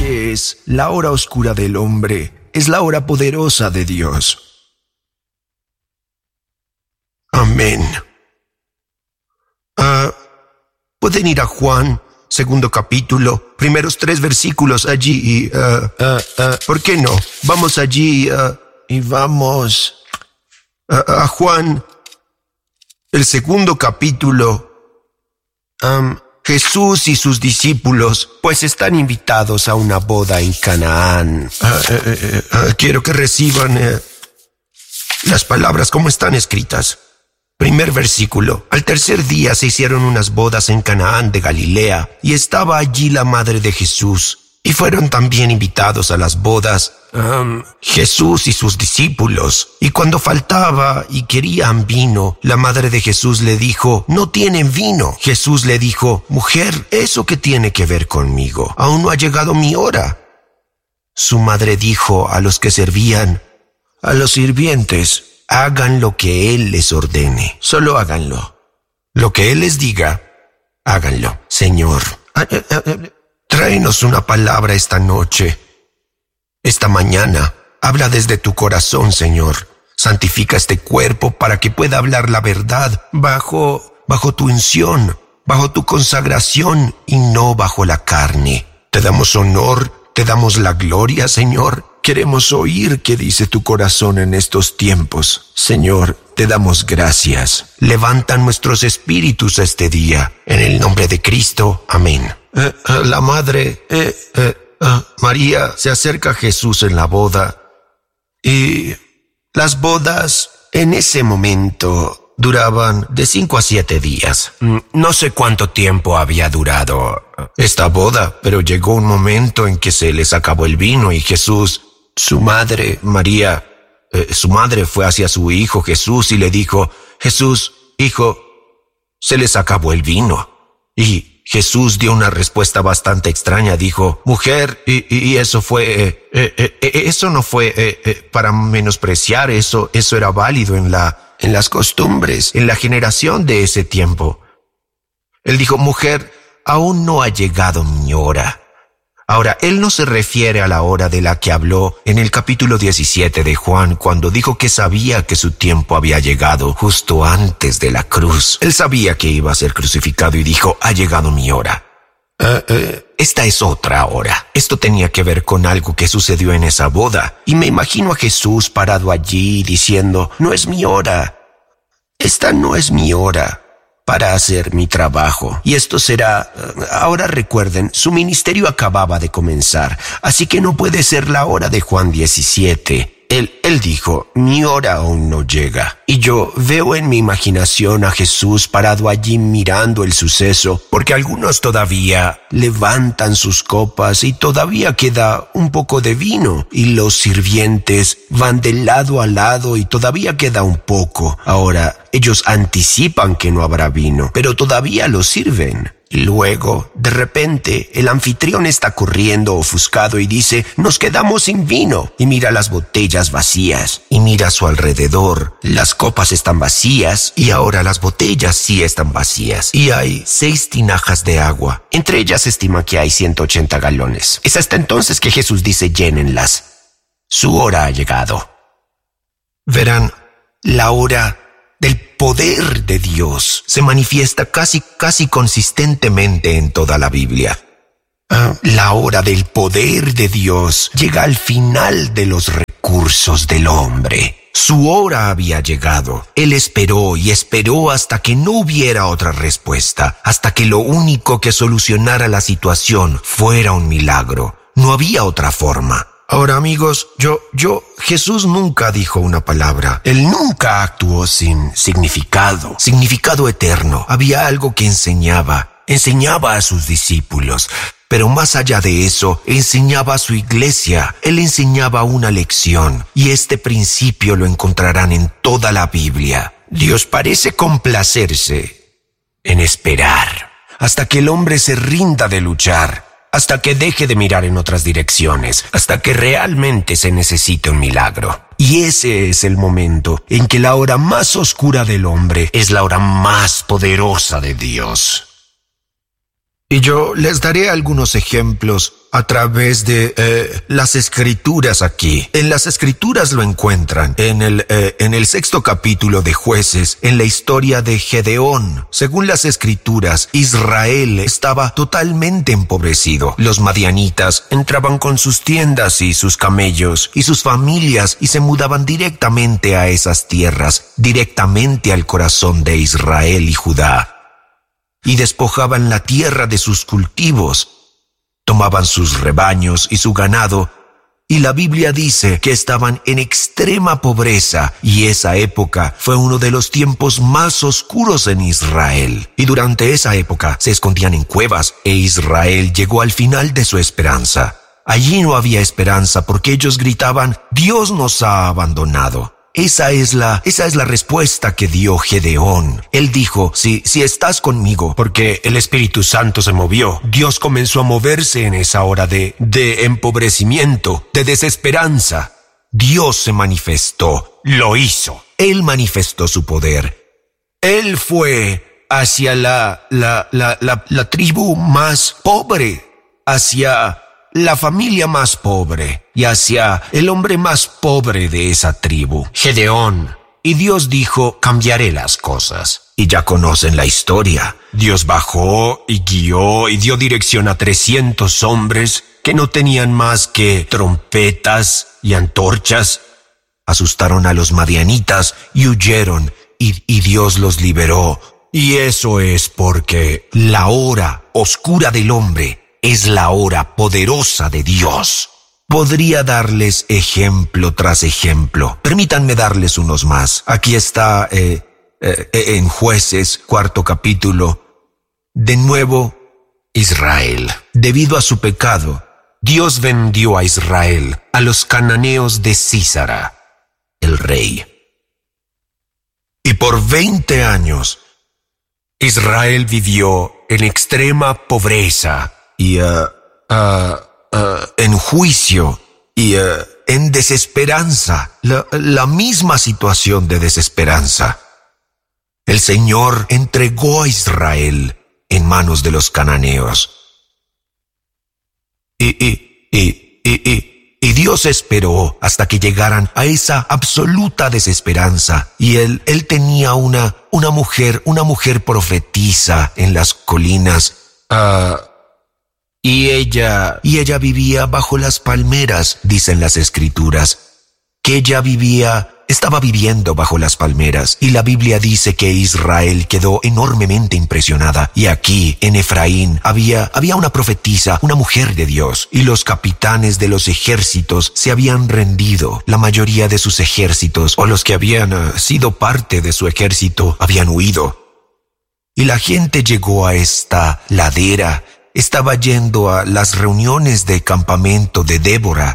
es la hora oscura del hombre, es la hora poderosa de Dios. Amén. Pueden ir a Juan, segundo capítulo, primeros 3 versículos allí y... ¿por qué no? Vamos allí y vamos a Juan, el segundo capítulo. Jesús y sus discípulos pues están invitados a una boda en Canaán. Quiero que reciban las palabras como están escritas. Primer versículo. Al tercer día se hicieron unas bodas en Canaán de Galilea, y estaba allí la madre de Jesús. Y fueron también invitados a las bodas Jesús y sus discípulos. Y cuando faltaba y querían vino, la madre de Jesús le dijo: «No tienen vino». Jesús le dijo: «Mujer, ¿eso qué tiene que ver conmigo? Aún no ha llegado mi hora». Su madre dijo a los que servían: «A los sirvientes, hagan lo que Él les ordene. Solo háganlo. Lo que Él les diga, háganlo. Señor, tráenos una palabra esta noche, esta mañana. Habla desde tu corazón, Señor. Santifica este cuerpo para que pueda hablar la verdad bajo tu unción, bajo tu consagración y no bajo la carne. Te damos honor, te damos la gloria, Señor. Queremos oír qué dice tu corazón en estos tiempos. Señor, te damos gracias. Levanta nuestros espíritus este día. En el nombre de Cristo. Amén. La madre, María, se acerca a Jesús en la boda. Y las bodas en ese momento duraban de 5 a 7 días. No sé cuánto tiempo había durado esta boda, pero llegó un momento en que se les acabó el vino y Jesús... Su madre, María, su madre fue hacia su hijo Jesús y le dijo: «Jesús, hijo, se les acabó el vino». Y Jesús dio una respuesta bastante extraña. Dijo: «Mujer, y eso fue, eso no fue para menospreciar, eso era válido en las costumbres, en la generación de ese tiempo». Él dijo: «Mujer, aún no ha llegado mi hora». Ahora, él no se refiere a la hora de la que habló en el capítulo 17 de Juan, cuando dijo que sabía que su tiempo había llegado justo antes de la cruz. Él sabía que iba a ser crucificado y dijo: «Ha llegado mi hora». Esta es otra hora. Esto tenía que ver con algo que sucedió en esa boda. Y me imagino a Jesús parado allí diciendo: «No es mi hora. Esta no es mi hora para hacer mi trabajo. Y esto será... Ahora recuerden, su ministerio acababa de comenzar, así que no puede ser la hora de Juan 17. Él dijo: «Mi hora aún no llega». Y yo veo en mi imaginación a Jesús parado allí mirando el suceso, porque algunos todavía levantan sus copas y todavía queda un poco de vino, y los sirvientes van de lado a lado y todavía queda un poco. Ahora, ellos anticipan que no habrá vino, pero todavía lo sirven. Y luego, de repente, el anfitrión está corriendo ofuscado y dice: «Nos quedamos sin vino». Y mira las botellas vacías. Y mira a su alrededor. Las copas están vacías y ahora las botellas sí están vacías. Y hay 6 tinajas de agua. Entre ellas se estima que hay 180 galones. Es hasta entonces que Jesús dice: «Llénenlas. Su hora ha llegado». Verán, la hora del poder de Dios se manifiesta casi consistentemente en toda la Biblia. La hora del poder de Dios llega al final de los recursos del hombre. Su hora había llegado. Él esperó y esperó hasta que no hubiera otra respuesta, hasta que lo único que solucionara la situación fuera un milagro. No había otra forma. Ahora, amigos, Jesús nunca dijo una palabra. Él nunca actuó sin significado eterno. Había algo que enseñaba a sus discípulos. Pero más allá de eso, enseñaba a su iglesia. Él enseñaba una lección, y este principio lo encontrarán en toda la Biblia. Dios parece complacerse en esperar hasta que el hombre se rinda de luchar, hasta que deje de mirar en otras direcciones, hasta que realmente se necesite un milagro. Y ese es el momento en que la hora más oscura del hombre es la hora más poderosa de Dios. Y yo les daré algunos ejemplos a través de las escrituras aquí. En las escrituras lo encuentran en el 6º capítulo de Jueces, en la historia de Gedeón. Según las escrituras, Israel estaba totalmente empobrecido. Los madianitas entraban con sus tiendas y sus camellos y sus familias y se mudaban directamente a esas tierras, directamente al corazón de Israel y Judá. Y despojaban la tierra de sus cultivos, tomaban sus rebaños y su ganado, y la Biblia dice que estaban en extrema pobreza, y esa época fue uno de los tiempos más oscuros en Israel. Y durante esa época se escondían en cuevas, e Israel llegó al final de su esperanza. Allí no había esperanza porque ellos gritaban: Dios nos ha abandonado. Esa es la respuesta que dio Gedeón. Él dijo: si estás conmigo, porque el Espíritu Santo se movió. Dios comenzó a moverse en esa hora de empobrecimiento, de desesperanza. Dios se manifestó, lo hizo. Él manifestó su poder. Él fue hacia la tribu más pobre, hacia la familia más pobre y hacia el hombre más pobre de esa tribu, Gedeón. Y Dios dijo: cambiaré las cosas. Y ya conocen la historia. Dios bajó y guió y dio dirección a 300 hombres que no tenían más que trompetas y antorchas. Asustaron a los madianitas y huyeron, y Dios los liberó. Y eso es porque la hora oscura del hombre es la hora poderosa de Dios. Podría darles ejemplo tras ejemplo. Permítanme darles unos más. Aquí está en Jueces, 4º capítulo. De nuevo, Israel. Debido a su pecado, Dios vendió a Israel a los cananeos de Sísara, el rey. Y por 20 años, Israel vivió en extrema pobreza y en juicio y en desesperanza, la misma situación de desesperanza. El Señor entregó a Israel en manos de los cananeos. Y Dios esperó hasta que llegaran a esa absoluta desesperanza. Y él tenía una mujer profetisa en las colinas. Y ella vivía bajo las palmeras, dicen las escrituras, que estaba viviendo bajo las palmeras. Y la Biblia dice que Israel quedó enormemente impresionada. Y aquí, en Efraín, había una profetisa, una mujer de Dios. Y los capitanes de los ejércitos se habían rendido. La mayoría de sus ejércitos, o los que habían sido parte de su ejército, habían huido. Y la gente llegó a esta ladera. Estaba yendo a las reuniones de campamento de Débora,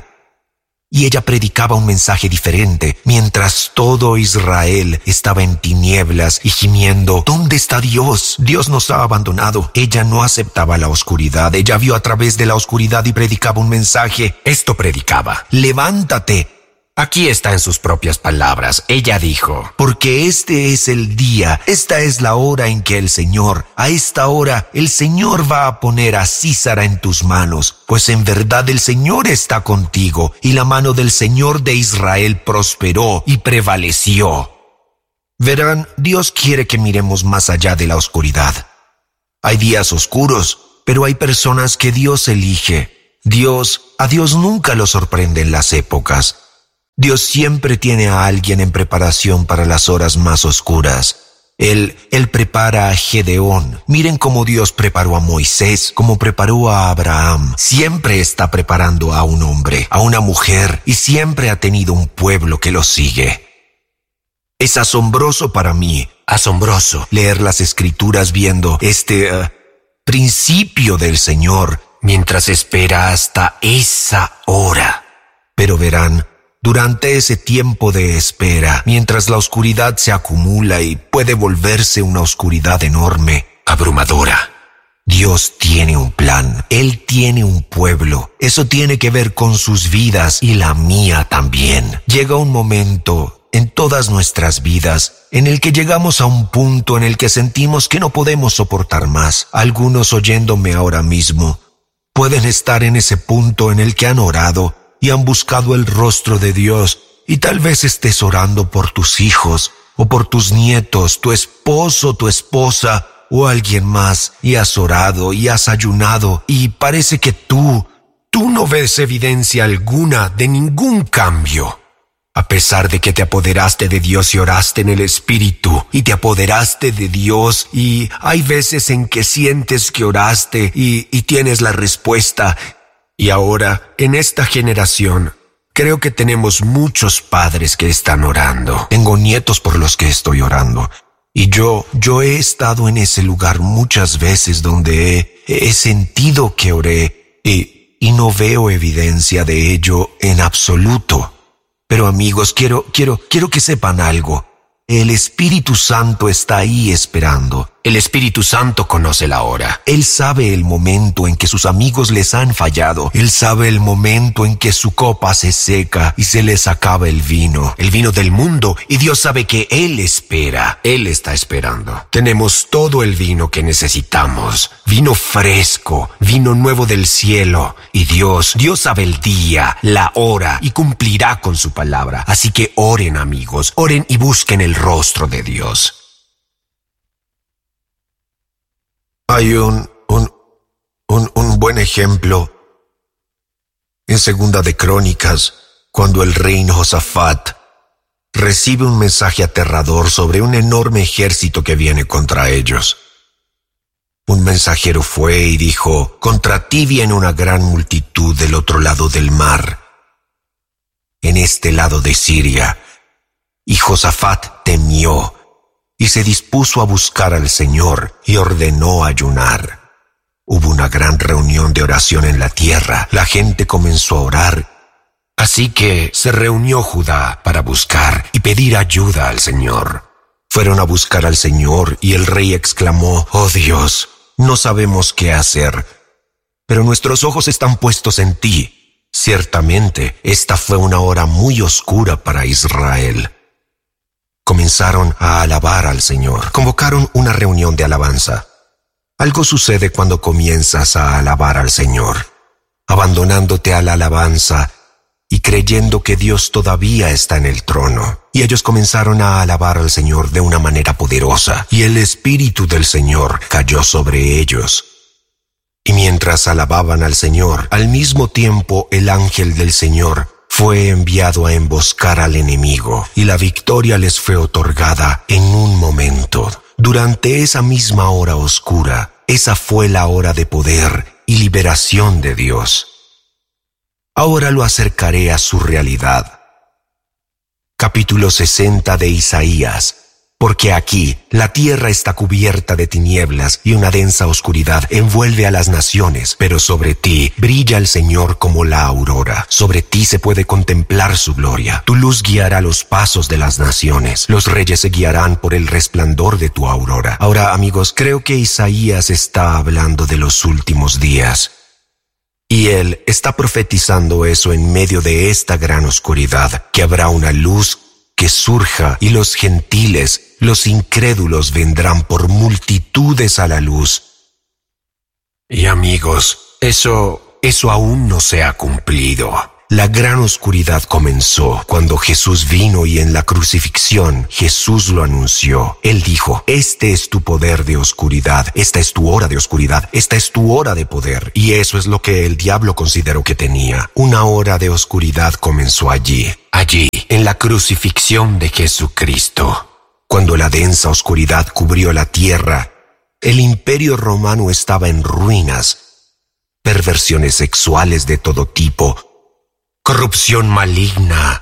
y ella predicaba un mensaje diferente, mientras todo Israel estaba en tinieblas y gimiendo: ¿dónde está Dios? Dios nos ha abandonado. Ella no aceptaba la oscuridad. Ella vio a través de la oscuridad y predicaba un mensaje. Esto predicaba: levántate. Aquí está en sus propias palabras. Ella dijo: porque este es el día, esta es la hora en que a esta hora, el Señor va a poner a Sísara en tus manos, pues en verdad el Señor está contigo, y la mano del Señor de Israel prosperó y prevaleció. Verán, Dios quiere que miremos más allá de la oscuridad. Hay días oscuros, pero hay personas que Dios elige. A Dios nunca lo sorprenden las épocas. Dios siempre tiene a alguien en preparación para las horas más oscuras. Él prepara a Gedeón. Miren cómo Dios preparó a Moisés, cómo preparó a Abraham. Siempre está preparando a un hombre, a una mujer, y siempre ha tenido un pueblo que lo sigue. Es asombroso para mí, asombroso, leer las escrituras viendo este principio del Señor mientras espera hasta esa hora. Pero verán, durante ese tiempo de espera, mientras la oscuridad se acumula y puede volverse una oscuridad enorme, abrumadora, Dios tiene un plan. Él tiene un pueblo. Eso tiene que ver con sus vidas y la mía también. Llega un momento en todas nuestras vidas, en el que llegamos a un punto en el que sentimos que no podemos soportar más. Algunos oyéndome ahora mismo pueden estar en ese punto en el que han orado y han buscado el rostro de Dios, y tal vez estés orando por tus hijos o por tus nietos, tu esposo, tu esposa o alguien más, y has orado y has ayunado y parece que tú no ves evidencia alguna de ningún cambio. A pesar de que te apoderaste de Dios y oraste en el Espíritu, y te apoderaste de Dios, y hay veces en que sientes que oraste y tienes la respuesta. Y ahora, en esta generación, creo que tenemos muchos padres que están orando. Tengo nietos por los que estoy orando. Y yo he estado en ese lugar muchas veces donde he sentido que oré y no veo evidencia de ello en absoluto. Pero amigos, quiero que sepan algo. El Espíritu Santo está ahí esperando. El Espíritu Santo conoce la hora. Él sabe el momento en que sus amigos les han fallado. Él sabe el momento en que su copa se seca y se les acaba el vino del mundo, y Dios sabe que Él espera. Él está esperando. Tenemos todo el vino que necesitamos. Vino fresco, vino nuevo del cielo. Y Dios sabe el día, la hora, y cumplirá con su palabra. Así que oren, amigos, oren y busquen el rostro de Dios. Hay un buen ejemplo en Segunda de Crónicas, cuando el rey Josafat recibe un mensaje aterrador sobre un enorme ejército que viene contra ellos. Un mensajero fue y dijo: «Contra ti viene una gran multitud del otro lado del mar, en este lado de Siria». Y Josafat temió y se dispuso a buscar al Señor y ordenó ayunar. Hubo una gran reunión de oración en la tierra. La gente comenzó a orar. Así que se reunió Judá para buscar y pedir ayuda al Señor. Fueron a buscar al Señor y el rey exclamó: «Oh Dios, no sabemos qué hacer, pero nuestros ojos están puestos en ti». Ciertamente, esta fue una hora muy oscura para Israel. Comenzaron a alabar al Señor. Convocaron una reunión de alabanza. Algo sucede cuando comienzas a alabar al Señor, abandonándote a la alabanza y creyendo que Dios todavía está en el trono. Y ellos comenzaron a alabar al Señor de una manera poderosa, y el Espíritu del Señor cayó sobre ellos. Y mientras alababan al Señor, al mismo tiempo el ángel del Señor fue enviado a emboscar al enemigo, y la victoria les fue otorgada en un momento. Durante esa misma hora oscura, esa fue la hora de poder y liberación de Dios. Ahora lo acercaré a su realidad. Capítulo 60 de Isaías. Porque aquí la tierra está cubierta de tinieblas y una densa oscuridad envuelve a las naciones, pero sobre ti brilla el Señor como la aurora. Sobre ti se puede contemplar su gloria. Tu luz guiará los pasos de las naciones. Los reyes se guiarán por el resplandor de tu aurora. Ahora, amigos, creo que Isaías está hablando de los últimos días. Y él está profetizando eso en medio de esta gran oscuridad, que habrá una luz que surja, y los gentiles, los incrédulos, vendrán por multitudes a la luz. Y amigos, eso aún no se ha cumplido. La gran oscuridad comenzó cuando Jesús vino, y en la crucifixión Jesús lo anunció. Él dijo: «Este es tu poder de oscuridad, esta es tu hora de oscuridad, esta es tu hora de poder». Y eso es lo que el diablo consideró que tenía. Una hora de oscuridad comenzó allí, en la crucifixión de Jesucristo. Cuando la densa oscuridad cubrió la tierra, el imperio romano estaba en ruinas. Perversiones sexuales de todo tipo, corrupción maligna,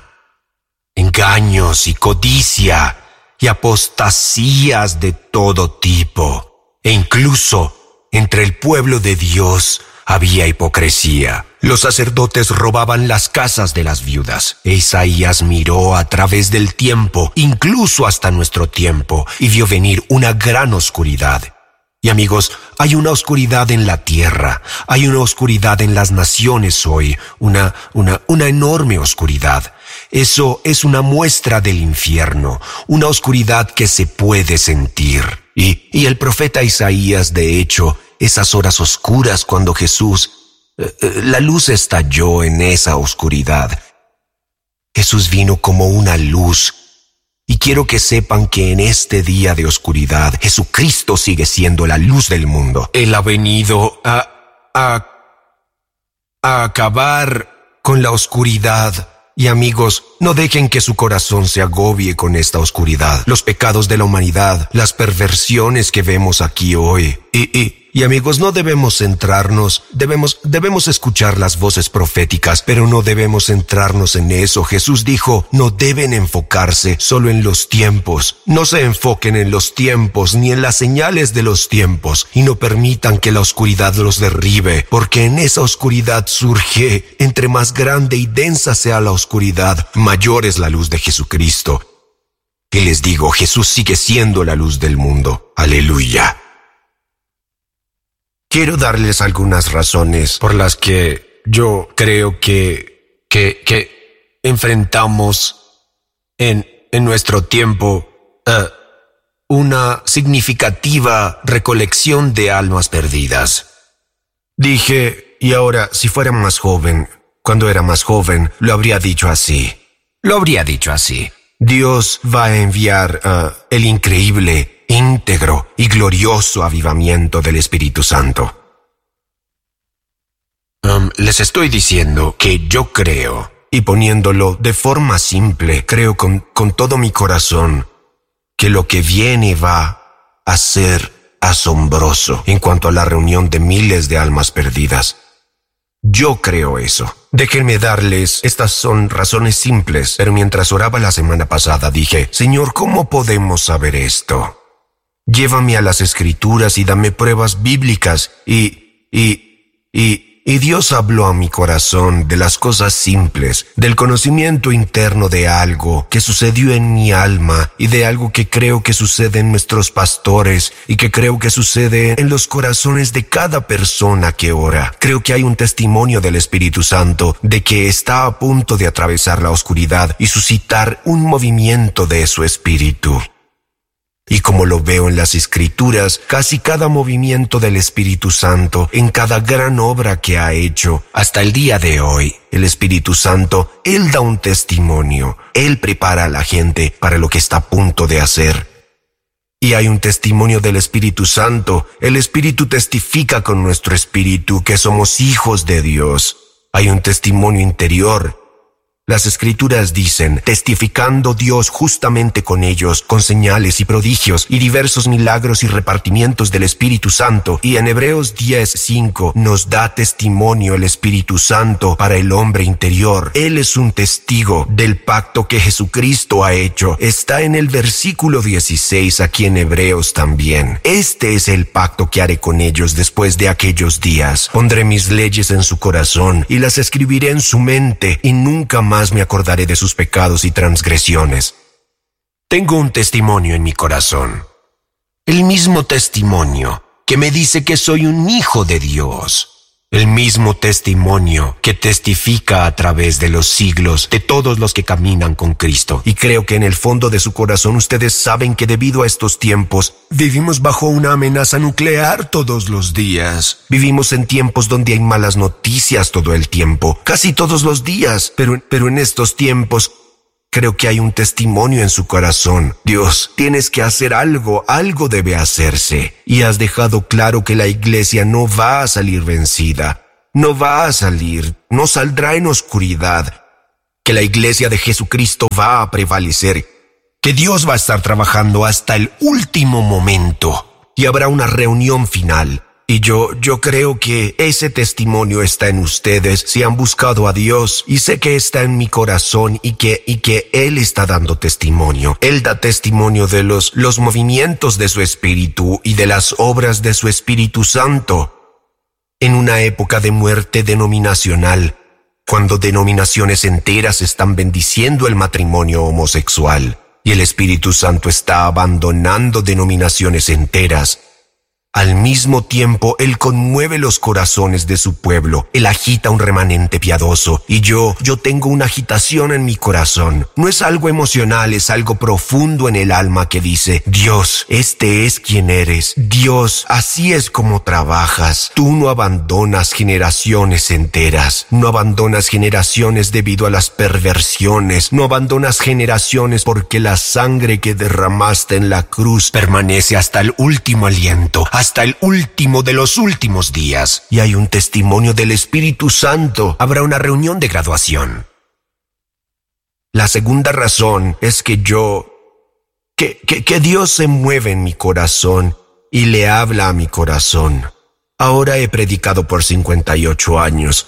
engaños y codicia, y apostasías de todo tipo. E incluso entre el pueblo de Dios había hipocresía. Los sacerdotes robaban las casas de las viudas. E Isaías miró a través del tiempo, incluso hasta nuestro tiempo, y vio venir una gran oscuridad. Y amigos, hay una oscuridad en la tierra, hay una oscuridad en las naciones hoy, una enorme oscuridad. Eso es una muestra del infierno, una oscuridad que se puede sentir. Y el profeta Isaías, de hecho, esas horas oscuras cuando la luz estalló en esa oscuridad. Jesús vino como una luz. Y quiero que sepan que en este día de oscuridad, Jesucristo sigue siendo la luz del mundo. Él ha venido a acabar con la oscuridad. Y amigos, no dejen que su corazón se agobie con esta oscuridad. Los pecados de la humanidad, las perversiones que vemos aquí hoy. Y amigos, no debemos centrarnos, debemos escuchar las voces proféticas, pero no debemos centrarnos en eso. Jesús dijo, no deben enfocarse solo en los tiempos. No se enfoquen en los tiempos ni en las señales de los tiempos y no permitan que la oscuridad los derribe, porque en esa oscuridad surge, entre más grande y densa sea la oscuridad, mayor es la luz de Jesucristo. Y les digo, Jesús sigue siendo la luz del mundo. Aleluya. Quiero darles algunas razones por las que yo creo que enfrentamos en nuestro tiempo una significativa recolección de almas perdidas. Dije, y ahora, si fuera más joven, cuando era más joven, lo habría dicho así. Dios va a enviar el increíble, íntegro y glorioso avivamiento del Espíritu Santo. Les estoy diciendo que yo creo, y poniéndolo de forma simple, creo con todo mi corazón, que lo que viene va a ser asombroso en cuanto a la reunión de miles de almas perdidas. Yo creo eso. Déjenme darles, estas son razones simples, pero mientras oraba la semana pasada dije, Señor, ¿cómo podemos saber esto? Llévame a las Escrituras y dame pruebas bíblicas y Dios habló a mi corazón de las cosas simples, del conocimiento interno de algo que sucedió en mi alma y de algo que creo que sucede en nuestros pastores y que creo que sucede en los corazones de cada persona que ora. Creo que hay un testimonio del Espíritu Santo de que está a punto de atravesar la oscuridad y suscitar un movimiento de su Espíritu. Y como lo veo en las Escrituras, casi cada movimiento del Espíritu Santo, en cada gran obra que ha hecho, hasta el día de hoy, el Espíritu Santo, Él da un testimonio. Él prepara a la gente para lo que está a punto de hacer. Y hay un testimonio del Espíritu Santo. El Espíritu testifica con nuestro espíritu que somos hijos de Dios. Hay un testimonio interior. Las Escrituras dicen, testificando Dios justamente con ellos, con señales y prodigios y diversos milagros y repartimientos del Espíritu Santo. Y en Hebreos 10:5 nos da testimonio el Espíritu Santo para el hombre interior. Él es un testigo del pacto que Jesucristo ha hecho. Está en el versículo 16 aquí en Hebreos también. Este es el pacto que haré con ellos después de aquellos días. Pondré mis leyes en su corazón y las escribiré en su mente y nunca más me acordaré de sus pecados y transgresiones. Tengo un testimonio en mi corazón. El mismo testimonio que me dice que soy un hijo de Dios. El mismo testimonio que testifica a través de los siglos de todos los que caminan con Cristo. Y creo que en el fondo de su corazón ustedes saben que debido a estos tiempos vivimos bajo una amenaza nuclear todos los días. Vivimos en tiempos donde hay malas noticias todo el tiempo, casi todos los días. Pero en estos tiempos creo que hay un testimonio en su corazón. Dios, tienes que hacer algo debe hacerse. Y has dejado claro que la iglesia no va a salir vencida. No va a salir, no saldrá en oscuridad. Que la iglesia de Jesucristo va a prevalecer. Que Dios va a estar trabajando hasta el último momento. Y habrá una reunión final. Y yo creo que ese testimonio está en ustedes si han buscado a Dios, y sé que está en mi corazón y que Él está dando testimonio. Él da testimonio de los movimientos de su Espíritu y de las obras de su Espíritu Santo. En una época de muerte denominacional, cuando denominaciones enteras están bendiciendo el matrimonio homosexual y el Espíritu Santo está abandonando denominaciones enteras, Al mismo tiempo, Él conmueve los corazones de su pueblo. Él agita un remanente piadoso. Y yo tengo una agitación en mi corazón. No es algo emocional, es algo profundo en el alma que dice: Dios, este es quien eres. Dios, así es como trabajas. Tú no abandonas generaciones enteras. No abandonas generaciones debido a las perversiones. No abandonas generaciones porque la sangre que derramaste en la cruz permanece hasta el último aliento, hasta el último de los últimos días. Y hay un testimonio del Espíritu Santo. Habrá una reunión de graduación. La segunda razón es que Dios se mueve en mi corazón y le habla a mi corazón. Ahora he predicado por 58 años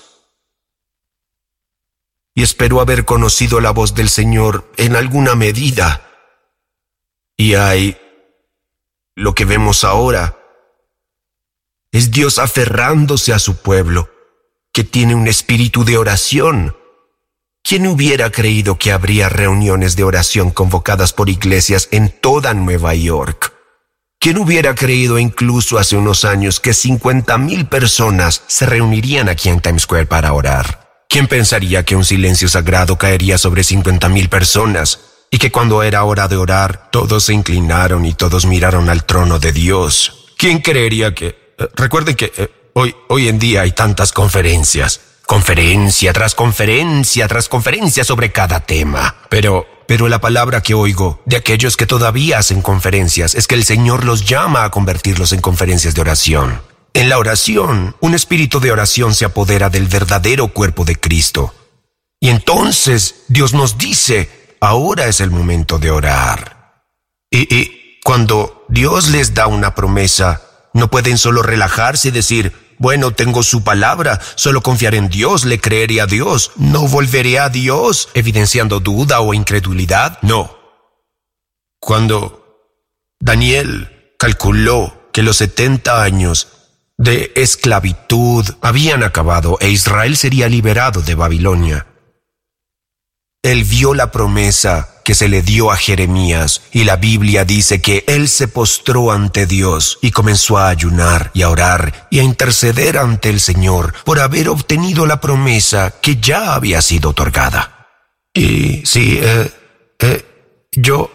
y espero haber conocido la voz del Señor en alguna medida. Y hay lo que vemos ahora. Es Dios aferrándose a su pueblo, que tiene un espíritu de oración. ¿Quién hubiera creído que habría reuniones de oración convocadas por iglesias en toda Nueva York? ¿Quién hubiera creído incluso hace unos años que 50,000 personas se reunirían aquí en Times Square para orar? ¿Quién pensaría que un silencio sagrado caería sobre 50,000 personas? Y que cuando era hora de orar, todos se inclinaron y todos miraron al trono de Dios. ¿Quién creería que... Recuerden que hoy en día hay tantas conferencias. Conferencia tras conferencia tras conferencia sobre cada tema. Pero la palabra que oigo de aquellos que todavía hacen conferencias es que el Señor los llama a convertirlos en conferencias de oración. En la oración, un espíritu de oración se apodera del verdadero cuerpo de Cristo. Y entonces Dios nos dice: ahora es el momento de orar. Y cuando Dios les da una promesa, no pueden solo relajarse y decir: bueno, tengo su palabra, solo confiaré en Dios, le creeré a Dios, no volveré a Dios, evidenciando duda o incredulidad. No. Cuando Daniel calculó que los 70 años de esclavitud habían acabado e Israel sería liberado de Babilonia, él vio la promesa que se le dio a Jeremías, y la Biblia dice que él se postró ante Dios y comenzó a ayunar y a orar y a interceder ante el Señor por haber obtenido la promesa que ya había sido otorgada. Y sí, yo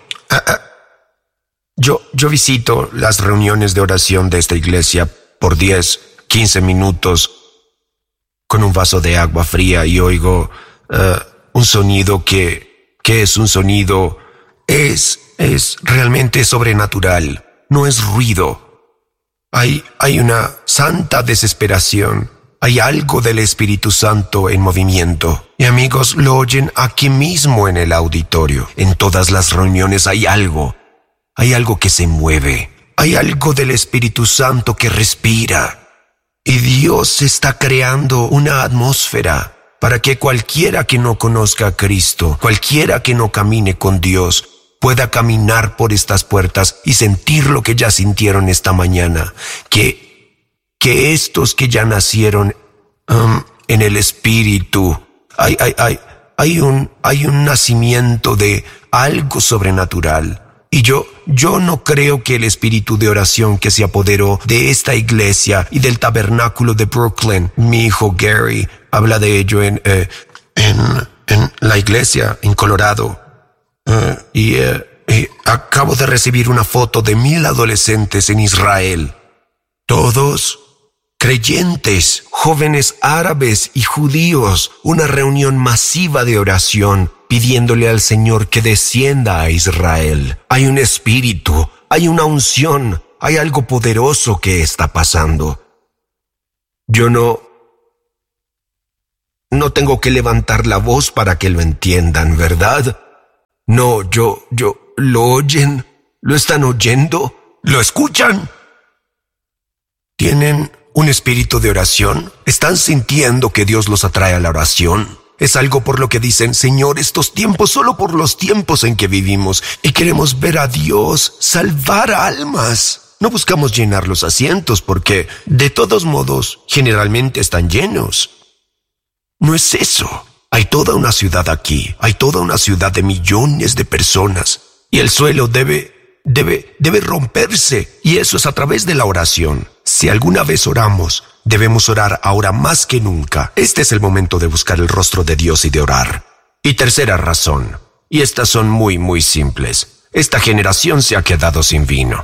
visito las reuniones de oración de esta iglesia por 10, 15 minutos con un vaso de agua fría y oigo un sonido que es un sonido, es realmente sobrenatural, no es ruido. Hay una santa desesperación, hay algo del Espíritu Santo en movimiento. Y amigos, lo oyen aquí mismo en el auditorio. En todas las reuniones hay algo que se mueve, hay algo del Espíritu Santo que respira. Y Dios está creando una atmósfera para que cualquiera que no conozca a Cristo, cualquiera que no camine con Dios, pueda caminar por estas puertas y sentir lo que ya sintieron esta mañana, que estos que ya nacieron en el Espíritu, hay un nacimiento de algo sobrenatural. Y yo no creo que el espíritu de oración que se apoderó de esta iglesia y del tabernáculo de Brooklyn, mi hijo Gary habla de ello en la iglesia en Colorado. Y acabo de recibir una foto de 1,000 adolescentes en Israel. Todos creyentes, jóvenes árabes y judíos, una reunión masiva de oración, pidiéndole al Señor que descienda a Israel. Hay un espíritu, hay una unción, hay algo poderoso que está pasando. Yo no tengo que levantar la voz para que lo entiendan, ¿verdad? No, ¿lo oyen? ¿Lo están oyendo? ¿Lo escuchan? ¿Tienen un espíritu de oración? ¿Están sintiendo que Dios los atrae a la oración? Es algo por lo que dicen: Señor, estos tiempos, solo por los tiempos en que vivimos, y queremos ver a Dios salvar almas. No buscamos llenar los asientos porque, de todos modos, generalmente están llenos. No es eso. Hay toda una ciudad aquí, hay toda una ciudad de millones de personas, y el suelo debe debe romperse, y eso es a través de la oración. Si alguna vez oramos, debemos orar ahora más que nunca. Este es el momento de buscar el rostro de Dios y de orar. Y tercera razón, y estas son muy, muy simples. Esta generación se ha quedado sin vino.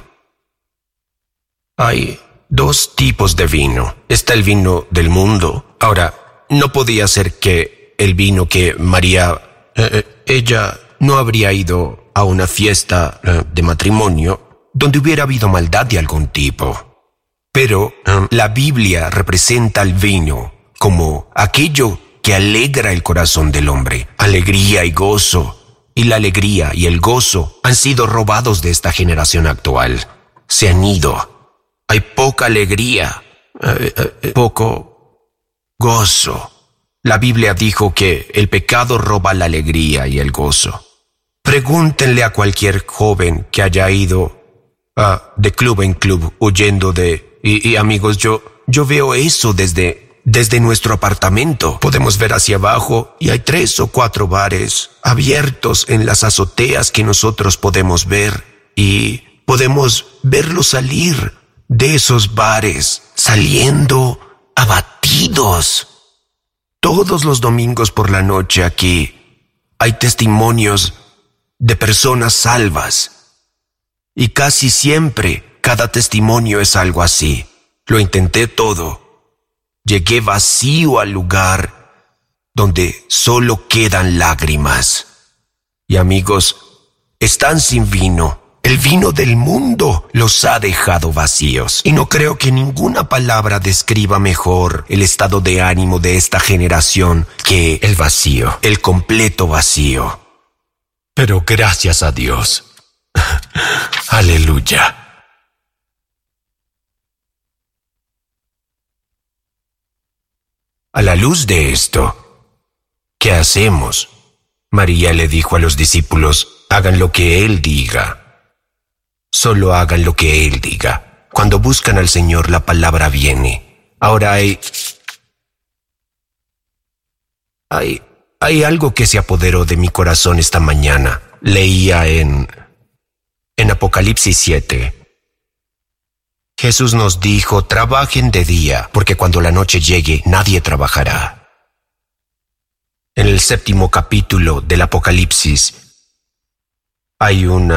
Hay dos tipos de vino. Está el vino del mundo. Ahora, no podía ser que el vino que María, ella no habría ido a una fiesta de matrimonio donde hubiera habido maldad de algún tipo. Pero la Biblia representa al vino como aquello que alegra el corazón del hombre. Alegría y gozo. Y la alegría y el gozo han sido robados de esta generación actual. Se han ido. Hay poca alegría, poco gozo. La Biblia dijo que el pecado roba la alegría y el gozo. Pregúntenle a cualquier joven que haya ido de club en club huyendo de... Y amigos, yo veo eso desde nuestro apartamento. Podemos ver hacia abajo y hay 3 o 4 bares abiertos en las azoteas que nosotros podemos ver. Y podemos verlos salir de esos bares, saliendo abatidos. Todos los domingos por la noche aquí hay testimonios de personas salvas. Y casi siempre cada testimonio es algo así. Lo intenté todo. Llegué vacío al lugar donde solo quedan lágrimas. Y amigos, están sin vino. El vino del mundo los ha dejado vacíos. Y no creo que ninguna palabra describa mejor el estado de ánimo de esta generación que el vacío, el completo vacío. Pero gracias a Dios. Aleluya. A la luz de esto, ¿qué hacemos? María le dijo a los discípulos, hagan lo que Él diga. Solo hagan lo que Él diga. Cuando buscan al Señor, la palabra viene. Ahora hay algo que se apoderó de mi corazón esta mañana. Leía en Apocalipsis 7. Jesús nos dijo, trabajen de día, porque cuando la noche llegue, nadie trabajará. En el 7º capítulo del Apocalipsis hay un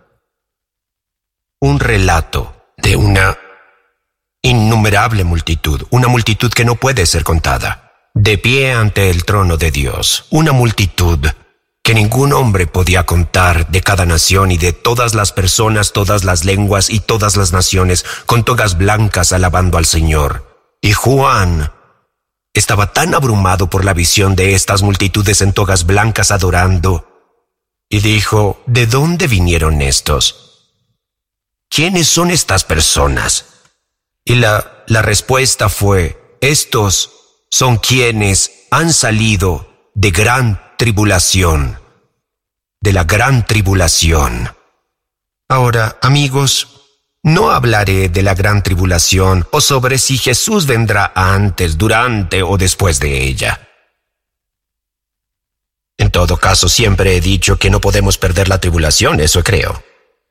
relato de una innumerable multitud, una multitud que no puede ser contada, de pie ante el trono de Dios, una multitud que ningún hombre podía contar, de cada nación y de todas las personas, todas las lenguas y todas las naciones, con togas blancas alabando al Señor. Y Juan estaba tan abrumado por la visión de estas multitudes en togas blancas adorando, y dijo, ¿de dónde vinieron estos? ¿Quiénes son estas personas? Y la respuesta fue, estos son quienes han salido de gran tribulación, de la gran tribulación. Ahora, amigos, no hablaré de la gran tribulación o sobre si Jesús vendrá antes, durante o después de ella. En todo caso, siempre he dicho que no podemos perder la tribulación, eso creo.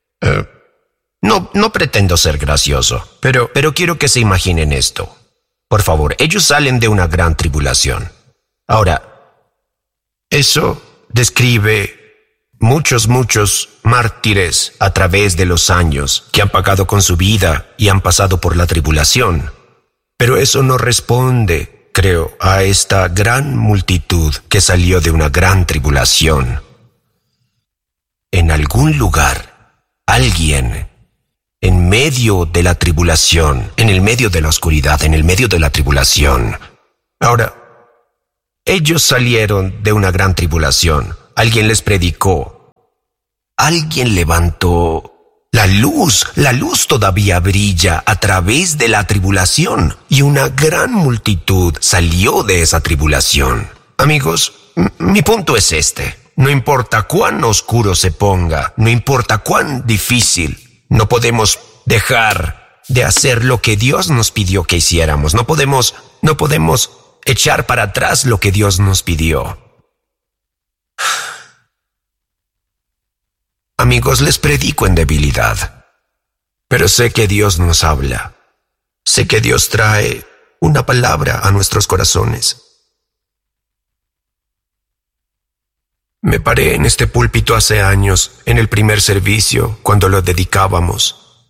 No pretendo ser gracioso, pero quiero que se imaginen esto. Por favor, ellos salen de una gran tribulación. Ahora, eso describe muchos mártires a través de los años que han pagado con su vida y han pasado por la tribulación. Pero eso no responde, creo, a esta gran multitud que salió de una gran tribulación. En algún lugar, alguien en medio de la tribulación, en el medio de la oscuridad, en el medio de la tribulación. Ahora, ellos salieron de una gran tribulación. Alguien les predicó. Alguien levantó la luz. La luz todavía brilla a través de la tribulación. Y una gran multitud salió de esa tribulación. Amigos, mi punto es este. No importa cuán oscuro se ponga, no importa cuán difícil, no podemos dejar de hacer lo que Dios nos pidió que hiciéramos. No podemos echar para atrás lo que Dios nos pidió. Amigos, les predico en debilidad, pero sé que Dios nos habla. Sé que Dios trae una palabra a nuestros corazones. Me paré en este púlpito hace años, en el primer servicio, cuando lo dedicábamos.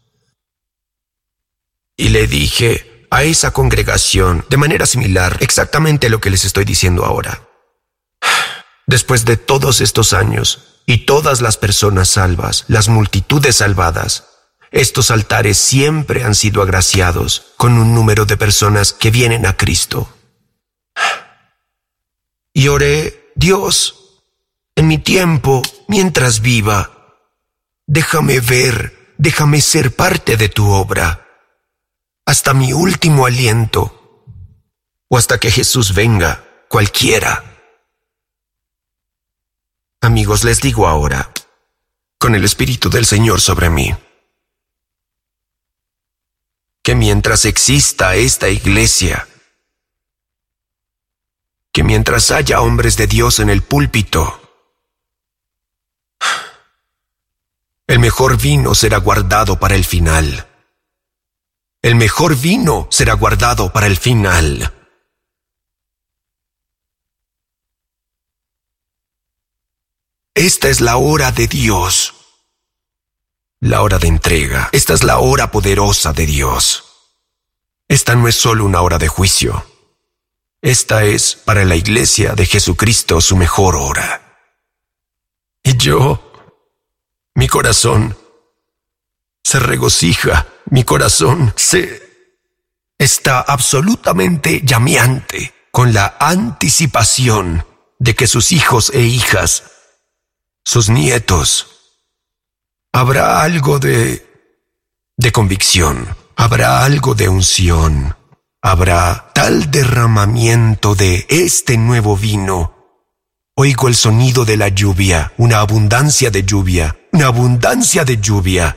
Y le dije a esa congregación, de manera similar, exactamente lo que les estoy diciendo ahora. Después de todos estos años, y todas las personas salvas, las multitudes salvadas, estos altares siempre han sido agraciados con un número de personas que vienen a Cristo. Y oré, Dios, en mi tiempo, mientras viva, déjame ver, déjame ser parte de tu obra, hasta mi último aliento, o hasta que Jesús venga, cualquiera. Amigos, les digo ahora, con el Espíritu del Señor sobre mí, que mientras exista esta iglesia, que mientras haya hombres de Dios en el púlpito, el mejor vino será guardado para el final. El mejor vino será guardado para el final. Esta es la hora de Dios, la hora de entrega. Esta es la hora poderosa de Dios. Esta no es solo una hora de juicio. Esta es para la iglesia de Jesucristo su mejor hora. Y mi corazón se regocija, mi corazón está absolutamente llameante con la anticipación de que sus hijos e hijas, sus nietos, habrá algo de convicción, habrá algo de unción, habrá tal derramamiento de este nuevo vino. Oigo el sonido de la lluvia, una abundancia de lluvia, una abundancia de lluvia.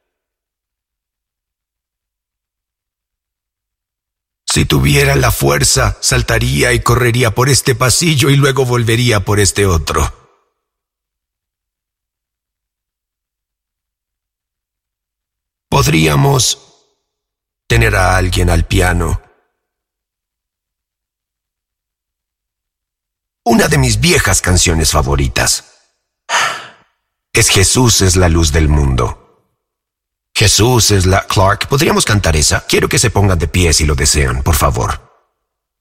Si tuviera la fuerza, saltaría y correría por este pasillo y luego volvería por este otro. Podríamos tener a alguien al piano. Una de mis viejas canciones favoritas es Jesús es la luz del mundo. Jesús es la... Clark, ¿podríamos cantar esa? Quiero que se pongan de pie si lo desean, por favor.